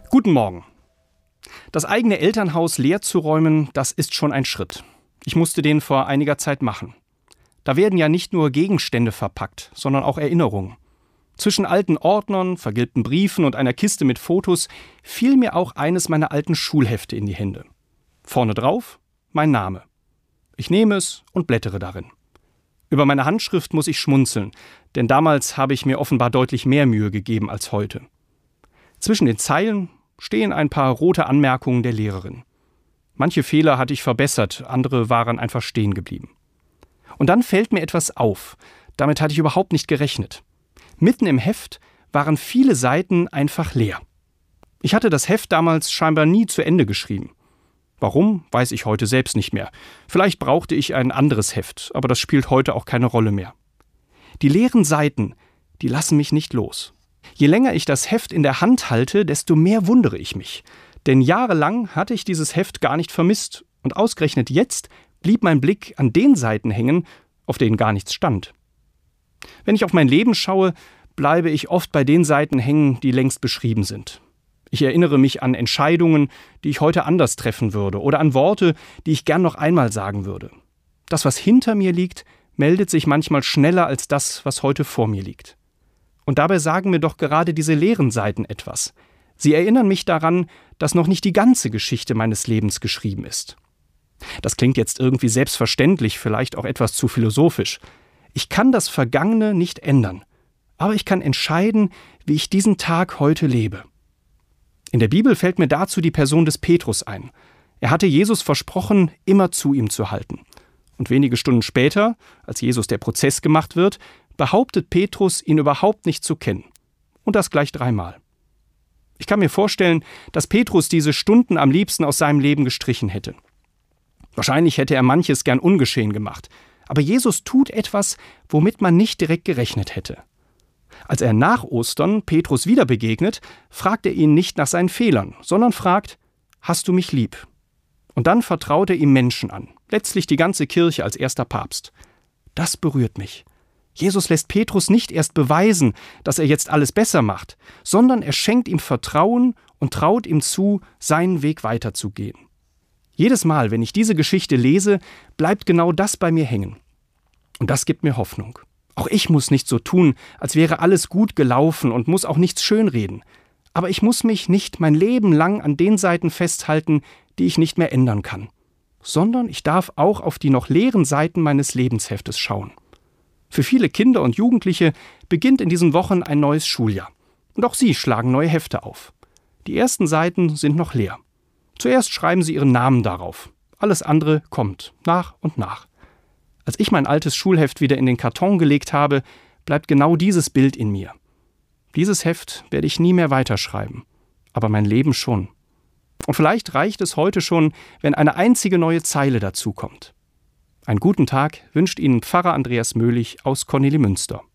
Guten Morgen. Das eigene Elternhaus leer zu räumen, das ist schon ein Schritt. Ich musste den vor einiger Zeit machen. Da werden ja nicht nur Gegenstände verpackt, sondern auch Erinnerungen. Zwischen alten Ordnern, vergilbten Briefen und einer Kiste mit Fotos fiel mir auch eines meiner alten Schulhefte in die Hände. Vorne drauf mein Name. Ich nehme es und blättere darin. Über meine Handschrift muss ich schmunzeln, denn damals habe ich mir offenbar deutlich mehr Mühe gegeben als heute. Zwischen den Zeilen stehen ein paar rote Anmerkungen der Lehrerin. Manche Fehler hatte ich verbessert, andere waren einfach stehen geblieben. Und dann fällt mir etwas auf. Damit hatte ich überhaupt nicht gerechnet. Mitten im Heft waren viele Seiten einfach leer. Ich hatte das Heft damals scheinbar nie zu Ende geschrieben. Warum, weiß ich heute selbst nicht mehr. Vielleicht brauchte ich ein anderes Heft, aber das spielt heute auch keine Rolle mehr. Die leeren Seiten, die lassen mich nicht los. Je länger ich das Heft in der Hand halte, desto mehr wundere ich mich. Denn jahrelang hatte ich dieses Heft gar nicht vermisst. Und ausgerechnet jetzt blieb mein Blick an den Seiten hängen, auf denen gar nichts stand. Wenn ich auf mein Leben schaue, bleibe ich oft bei den Seiten hängen, die längst beschrieben sind. Ich erinnere mich an Entscheidungen, die ich heute anders treffen würde, oder an Worte, die ich gern noch einmal sagen würde. Das, was hinter mir liegt, meldet sich manchmal schneller als das, was heute vor mir liegt. Und dabei sagen mir doch gerade diese leeren Seiten etwas. Sie erinnern mich daran, dass noch nicht die ganze Geschichte meines Lebens geschrieben ist. Das klingt jetzt irgendwie selbstverständlich, vielleicht auch etwas zu philosophisch. Ich kann das Vergangene nicht ändern, aber ich kann entscheiden, wie ich diesen Tag heute lebe. In der Bibel fällt mir dazu die Person des Petrus ein. Er hatte Jesus versprochen, immer zu ihm zu halten. Und wenige Stunden später, als Jesus der Prozess gemacht wird, behauptet Petrus, ihn überhaupt nicht zu kennen. Und das gleich 3-mal. Ich kann mir vorstellen, dass Petrus diese Stunden am liebsten aus seinem Leben gestrichen hätte. Wahrscheinlich hätte er manches gern ungeschehen gemacht. Aber Jesus tut etwas, womit man nicht direkt gerechnet hätte. Als er nach Ostern Petrus wieder begegnet, fragt er ihn nicht nach seinen Fehlern, sondern fragt: Hast du mich lieb? Und dann vertraut er ihm Menschen an, letztlich die ganze Kirche als erster Papst. Das berührt mich. Jesus lässt Petrus nicht erst beweisen, dass er jetzt alles besser macht, sondern er schenkt ihm Vertrauen und traut ihm zu, seinen Weg weiterzugehen. Jedes Mal, wenn ich diese Geschichte lese, bleibt genau das bei mir hängen. Und das gibt mir Hoffnung. Auch ich muss nicht so tun, als wäre alles gut gelaufen und muss auch nichts schönreden. Aber ich muss mich nicht mein Leben lang an den Seiten festhalten, die ich nicht mehr ändern kann. Sondern ich darf auch auf die noch leeren Seiten meines Lebensheftes schauen. Für viele Kinder und Jugendliche beginnt in diesen Wochen ein neues Schuljahr. Und auch sie schlagen neue Hefte auf. Die ersten Seiten sind noch leer. Zuerst schreiben sie ihren Namen darauf. Alles andere kommt, nach und nach. Als ich mein altes Schulheft wieder in den Karton gelegt habe, bleibt genau dieses Bild in mir. Dieses Heft werde ich nie mehr weiterschreiben, aber mein Leben schon. Und vielleicht reicht es heute schon, wenn eine einzige neue Zeile dazukommt. Einen guten Tag wünscht Ihnen Pfarrer Andreas Möhlich aus Kornelimünster.